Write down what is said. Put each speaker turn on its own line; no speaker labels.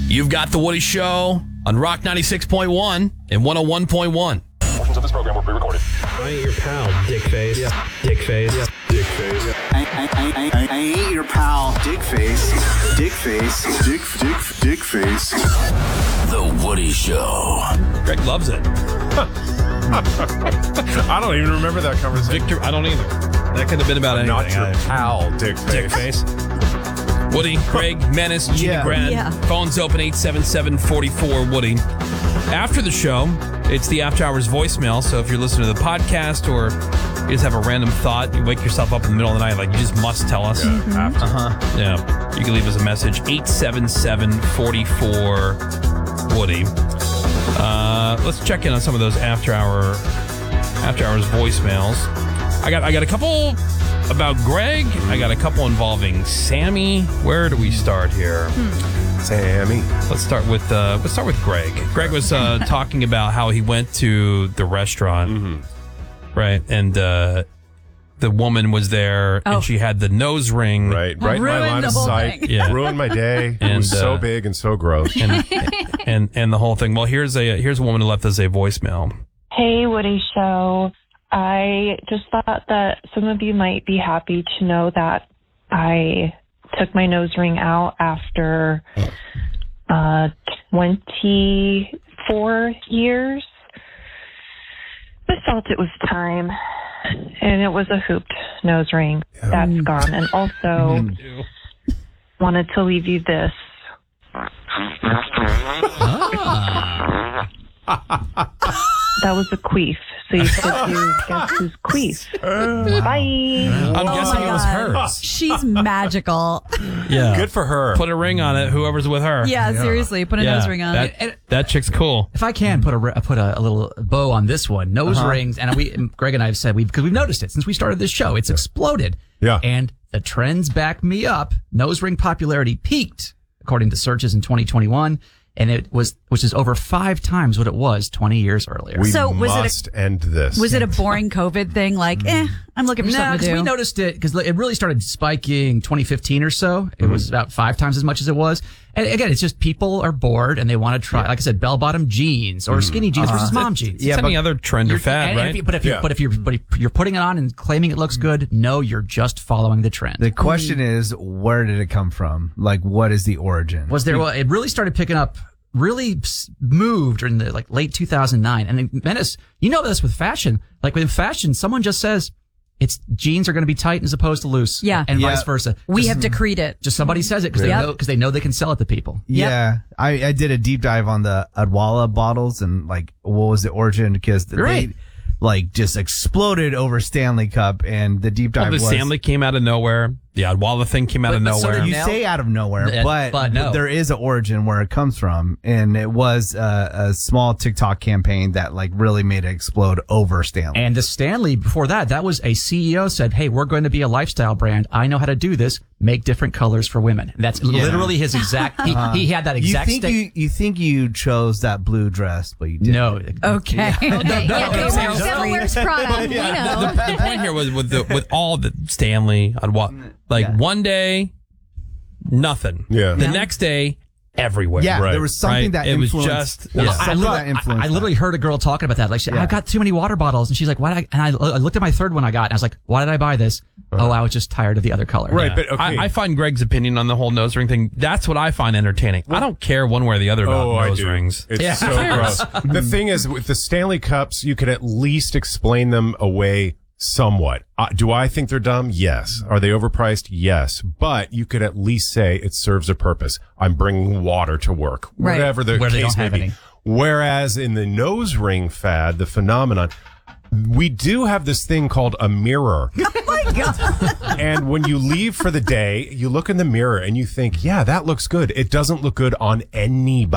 You've got The Woody Show on Rock 96.1 and 101.1.
Portions of this program were pre-recorded.
I ain't your pal, dickface. Yeah. Dickface. Yeah. Dickface. Yeah.
I ain't your pal, dickface. Dickface. Dickface.
The Woody Show. Greg loves it.
I don't even remember that conversation.
Victor, I don't either. That could have been about anything.
Not your pal, dickface.
Woody, Greg, Menace, Gina Grad.
Yeah.
Phones open 877-44-WOODY. After the show, it's the After Hours voicemail. So if you're listening to the podcast or you just have a random thought, you wake yourself up in the middle of the night, like you just must tell us. Yeah, you can leave us a message, 877-44-WOODY. Let's check in on some of those After Hours voicemails. I got a couple about Greg. I got a couple involving Sammy. Where do we start here?
Sammy.
Let's start with Greg. Greg was talking about how he went to the restaurant, right? And the woman was there, and she had the nose ring,
Right in my line
the
of
whole
sight.
thing.
Yeah.
Ruined my day. It
And,
was so big and so gross.
and the whole thing. Well, here's a woman who left us a voicemail.
Hey, Woody Show. I just thought that some of you might be happy to know that I took my nose ring out after 24 years. I felt it was time, and it was a hooped nose ring. That's gone. And also wanted to leave you this. That was a queef. So you could do guess who's queef. Bye.
I'm guessing it was hers.
She's magical.
Yeah,
Good for her.
Put a ring on it. Whoever's with her.
Yeah, seriously. Put a nose ring on it.
That chick's cool.
If I can put a little bow on this one, nose rings, and Greg and I have said because we've noticed it since we started this show, it's exploded.
Yeah.
And the trends back me up. Nose ring popularity peaked according to searches in 2021, and which is over 5 times what it was 20 years earlier.
We
So was it a-
must end this.
Was it a boring COVID thing? Like, I'm looking for something to do.
We noticed it because it really started spiking 2015 or so. It was about 5 times as much as it was. And again, it's just people are bored and they want to try, like I said, bell-bottom jeans or skinny jeans versus mom jeans.
It's any other trend or fad, right?
But if you're putting it on and claiming it looks good, no, you're just following the trend.
The question is, where did it come from? Like, what is the origin?
Well, it really started picking up, really moved during the late 2009. And then, Menace, you know this with fashion. Like with fashion, someone just says it's jeans are going to be tight as opposed to loose.
Yeah.
And vice versa.
We have decreed it.
Just somebody says it because they know they can sell it to people.
Yeah, I did a deep dive on the Adwala bottles and what was the origin because they just exploded over Stanley Cup, and the deep dive
The
was
Stanley came out of nowhere. The Adwala thing came out of
But so
nowhere.
did
you say out of nowhere, but
no.
there is an origin where it comes from, and it was a small TikTok campaign that really made it explode over Stanley.
And the Stanley before that was a CEO said, "Hey, we're going to be a lifestyle brand. I know how to do this. Make different colors for women." That's literally his exact. He had that exact.
You think you chose that blue dress, but you didn't.
No.
Okay.
Still wears Prada. We know.
The point here was with all the Stanley on what one day, nothing.
Yeah.
The next day, everywhere.
Yeah,
Right.
there was something that
It was
influenced.
just-
there was
Yeah.
something that influenced
I literally heard a girl talking about that. Like, I've got too many water bottles, and she's like, "Why?" And I looked at my third one I got, and I was like, "Why did I buy this?" Oh, I was just tired of the other color.
Right, but okay.
I find Greg's opinion on the whole nose ring thing, that's what I find entertaining. I don't care one way or the other about
I
nose
do.
rings.
It's so gross. The thing is, with the Stanley Cups, you could at least explain them away somewhat. Do I think they're dumb? Yes. Are they overpriced? Yes. But you could at least say it serves a purpose. I'm bringing water to work,
Right.
whatever the
Where they
case
don't
may
have
be.
any.
Whereas in the nose ring fad, the phenomenon, we do have this thing called a mirror.
Oh my God.
And when you leave for the day, you look in the mirror and you think, yeah, that looks good. It doesn't look good on anybody.